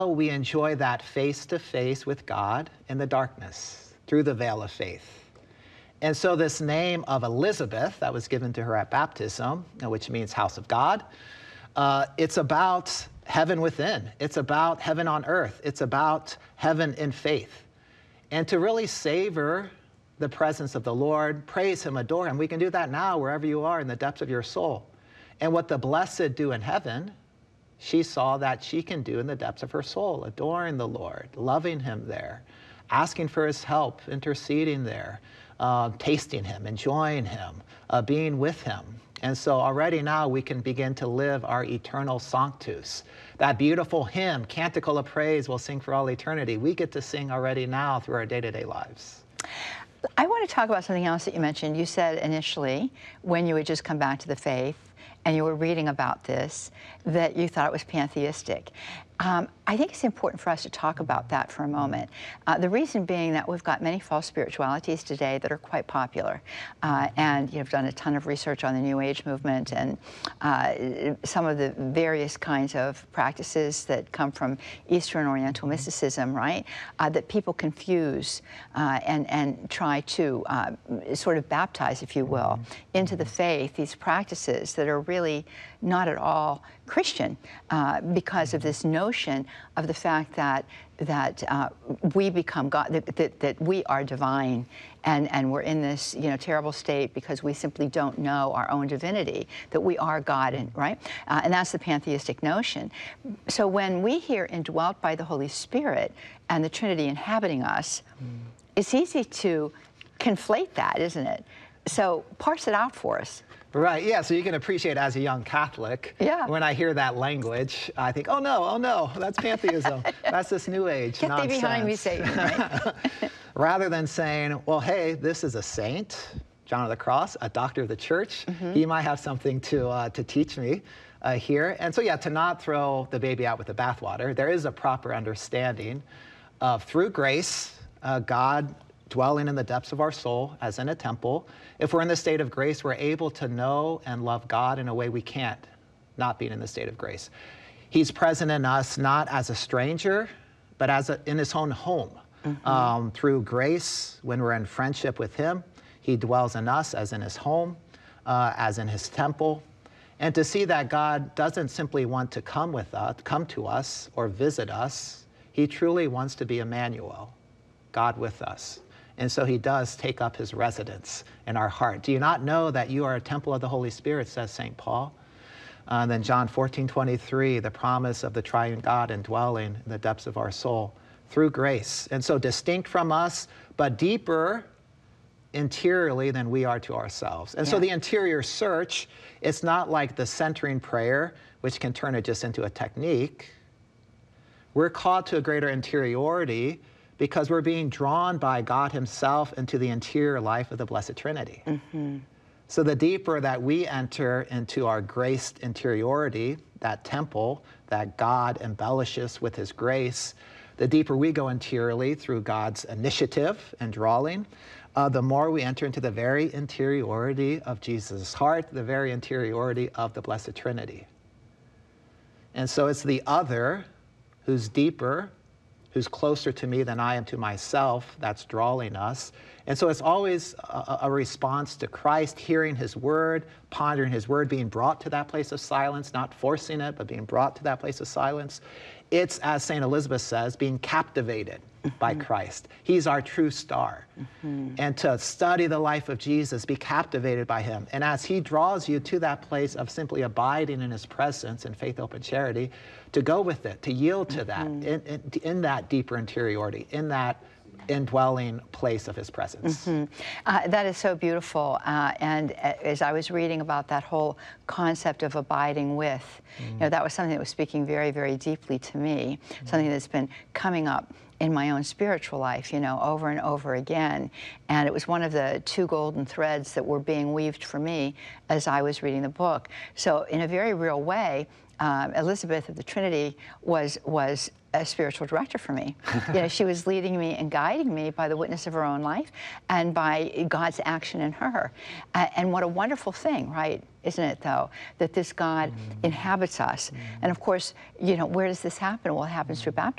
we enjoy that face-to-face with God in the darkness through the veil of faith. And so this name of Elizabeth that was given to her at baptism, which means house of God, it's about heaven within. It's about heaven on earth. It's about heaven in faith. And to really savor the presence of the Lord, praise him, adore him. We can do that now wherever you are in the depths of your soul. And what the blessed do in heaven, she saw that she can do in the depths of her soul, adoring the Lord, loving him there, asking for his help, interceding there, tasting him, enjoying him, being with him. And so already now we can begin to live our eternal sanctus. That beautiful hymn, Canticle of Praise, we'll sing for all eternity. We get to sing already now through our day-to-day lives. I want to talk about something else that you mentioned. You said initially, when you had just come back to the faith, and you were reading about this, that you thought it was pantheistic. I think it's important for us to talk about that for a moment. The reason being that we've got many false spiritualities today that are quite popular. And you've done a ton of research on the New Age movement and some of the various kinds of practices that come from Eastern Oriental mysticism, right? That people confuse and try to sort of baptize, if you will, into the faith, these practices that are really not at all Christian because of this notion of the fact that we become God, that we are divine, and we're in this terrible state because we simply don't know our own divinity, that we are God, and right, and that's the pantheistic notion. So when we hear indwelt by the Holy Spirit and the Trinity inhabiting us, it's easy to conflate that, isn't it? So parse it out for us. Right, yeah, so you can appreciate as a young Catholic, when I hear that language, I think, oh no, that's pantheism. That's this New Age nonsense. Get thee behind me, Satan, right? Rather than saying, well, hey, this is a saint, John of the Cross, a doctor of the church. He might have something to teach me here. And so, yeah, to not throw the baby out with the bathwater, there is a proper understanding of, through grace, God dwelling in the depths of our soul as in a temple. If we're in the state of grace, we're able to know and love God in a way we can't, not being in the state of grace. He's present in us not as a stranger, but as in his own home. Through grace, when we're in friendship with him, he dwells in us as in his home, as in his temple. And to see that God doesn't simply want to come to us or visit us, he truly wants to be Emmanuel, God with us. And so he does take up his residence in our heart. Do you not know that you are a temple of the Holy Spirit, says St. Paul? And then John 14:23, the promise of the triune God indwelling in the depths of our soul through grace. And so distinct from us, but deeper interiorly than we are to ourselves. And so the interior search, it's not like the centering prayer, which can turn it just into a technique. We're called to a greater interiority because we're being drawn by God himself into the interior life of the Blessed Trinity. So the deeper that we enter into our graced interiority, that temple that God embellishes with his grace, the deeper we go interiorly through God's initiative and drawing, the more we enter into the very interiority of Jesus' heart, the very interiority of the Blessed Trinity. And so it's the other who's deeper, who's closer to me than I am to myself, that's drawing us. And so it's always a response to Christ, hearing his word, pondering his word, being brought to that place of silence, not forcing it, but being brought to that place of silence. It's, as St. Elizabeth says, being captivated by Christ. He's our true star. And to study the life of Jesus, be captivated by him. And as he draws you to that place of simply abiding in his presence in faith, hope, and charity, to go with it, to yield to that, in that deeper interiority, in that indwelling place of his presence. That is so beautiful. And as I was reading about that whole concept of abiding with, that was something that was speaking very, very deeply to me, something that's been coming up in my own spiritual life, over and over again. And it was one of the two golden threads that were being weaved for me as I was reading the book. So in a very real way, Elizabeth of the Trinity was a spiritual director for me. She was leading me and guiding me by the witness of her own life and by God's action in her. And what a wonderful thing, right? Isn't it, though, that this God inhabits us? And of course, where does this happen? Well, it happens through baptism.